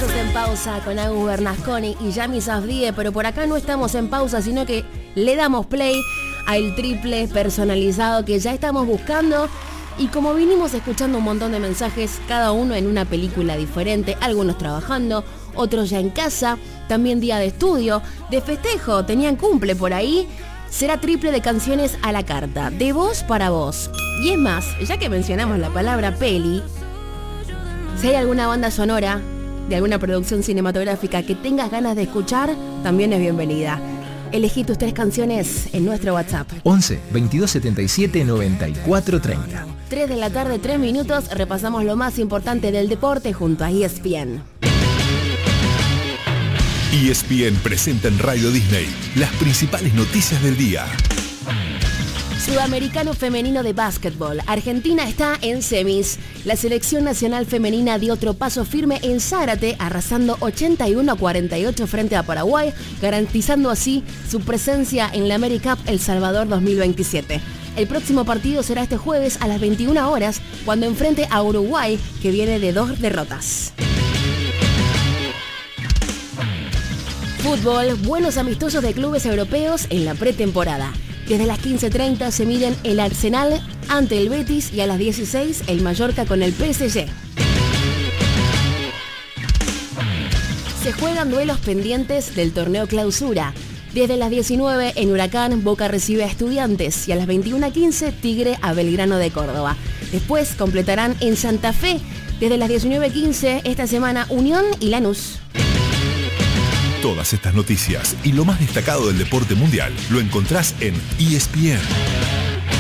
Estás en pausa con Agus Bernasconi y Yami Safdie, pero por acá no estamos en pausa, sino que le damos play al triple personalizado que ya estamos buscando. Y como vinimos escuchando un montón de mensajes, cada uno en una película diferente, algunos trabajando, otros ya en casa, también día de estudio, de festejo, tenían cumple por ahí, será triple de canciones a la carta, de vos para vos. Y es más, ya que mencionamos la palabra peli, si hay alguna banda sonora de alguna producción cinematográfica que tengas ganas de escuchar, también es bienvenida. Elegí tus 3 canciones en nuestro WhatsApp. 11 22 77 94 30. 3 de la tarde, 3 minutos, repasamos lo más importante del deporte junto a ESPN. ESPN presenta en Radio Disney las principales noticias del día. Sudamericano femenino de básquetbol. Argentina está en semis. La selección nacional femenina dio otro paso firme en Zárate, arrasando 81-48 frente a Paraguay, garantizando así su presencia en la AmeriCup El Salvador 2027. El próximo partido será este jueves a las 21 horas, cuando enfrente a Uruguay, que viene de 2 derrotas. Fútbol, buenos amistosos de clubes europeos en la pretemporada. Desde las 15:30 se miden el Arsenal ante el Betis y a las 16 el Mallorca con el PSG. Se juegan duelos pendientes del torneo Clausura. Desde las 19 en Huracán, Boca recibe a Estudiantes y a las 21:15 Tigre a Belgrano de Córdoba. Después completarán en Santa Fe desde las 19:15 esta semana Unión y Lanús. Todas estas noticias y lo más destacado del deporte mundial lo encontrás en ESPN.